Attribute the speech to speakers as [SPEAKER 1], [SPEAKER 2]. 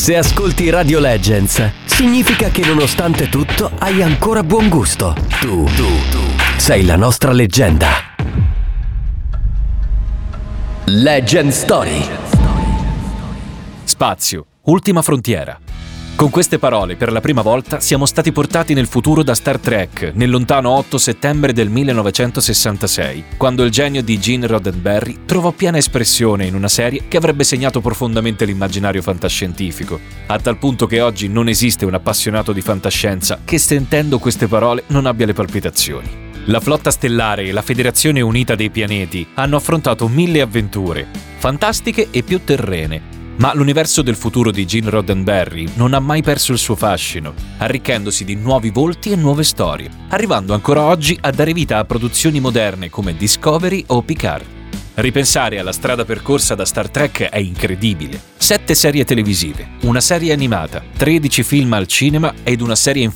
[SPEAKER 1] Se ascolti Radio Legends, significa che nonostante tutto hai ancora buon gusto. Tu sei la nostra leggenda. Legend Story.
[SPEAKER 2] Spazio, ultima frontiera. Con queste parole, per la prima volta, siamo stati portati nel futuro da Star Trek, nel lontano 8 settembre del 1966, quando il genio di Gene Roddenberry trovò piena espressione in una serie che avrebbe segnato profondamente l'immaginario fantascientifico, a tal punto che oggi non esiste un appassionato di fantascienza che, sentendo queste parole, non abbia le palpitazioni. La flotta stellare e la Federazione Unita dei Pianeti hanno affrontato 1000 avventure, fantastiche e più terrene. Ma l'universo del futuro di Gene Roddenberry non ha mai perso il suo fascino, arricchendosi di nuovi volti e nuove storie, arrivando ancora oggi a dare vita a produzioni moderne come Discovery o Picard. Ripensare alla strada percorsa da Star Trek è incredibile. 7 serie televisive, una serie animata, 13 film al cinema ed una serie in